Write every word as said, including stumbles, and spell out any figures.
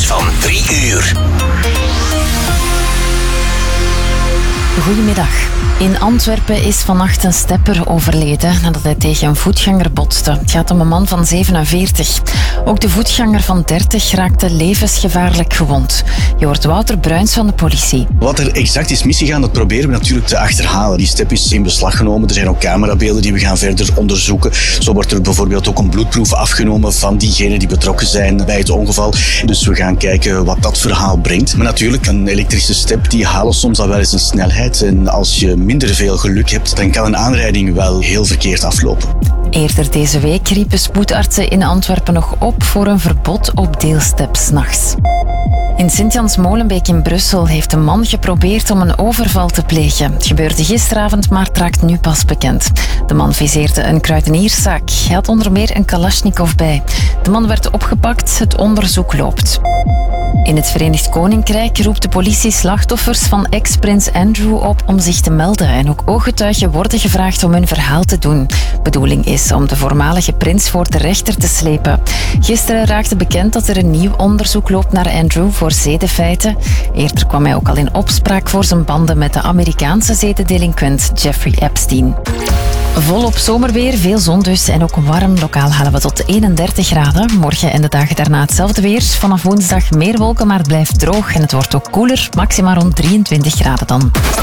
van drie uur. Goedemiddag. In Antwerpen is vannacht een stepper overleden nadat hij tegen een voetganger botste. Het gaat om een man van zevenenveertig. Ook de voetganger van dertig raakte levensgevaarlijk gewond. Je hoort Wouter Bruins van de politie. Wat er exact is misgegaan, dat proberen we natuurlijk te achterhalen. Die step is in beslag genomen. Er zijn ook camerabeelden die we gaan verder onderzoeken. Zo wordt er bijvoorbeeld ook een bloedproef afgenomen van diegenen die betrokken zijn bij het ongeval. Dus we gaan kijken wat dat verhaal brengt. Maar natuurlijk, een elektrische step, die halen soms al wel eens een snelheid. En als je minder veel geluk hebt, dan kan een aanrijding wel heel verkeerd aflopen. Eerder deze week riepen spoedartsen in Antwerpen nog op voor een verbod op deelsteps 's nachts. In Sint-Jans-Molenbeek in Brussel heeft een man geprobeerd om een overval te plegen. Het gebeurde gisteravond, maar het raakt nu pas bekend. De man viseerde een kruidenierszaak. Hij had onder meer een Kalashnikov bij. De man werd opgepakt, het onderzoek loopt. In het Verenigd Koninkrijk roept de politie slachtoffers van ex-prins Andrew op om zich te melden. En ook ooggetuigen worden gevraagd om hun verhaal te doen. Bedoeling is om de voormalige prins voor de rechter te slepen. Gisteren raakte bekend dat er een nieuw onderzoek loopt naar Andrew voor zedenfeiten. Eerder kwam hij ook al in opspraak voor zijn banden met de Amerikaanse zedendelinquent Jeffrey Epstein. Volop zomerweer, veel zon dus en ook warm. Lokaal halen we tot eenendertig graden. Morgen en de dagen daarna hetzelfde weer. Vanaf woensdag meer wolken, maar het blijft droog en het wordt ook koeler. Maximaal rond drieëntwintig graden dan.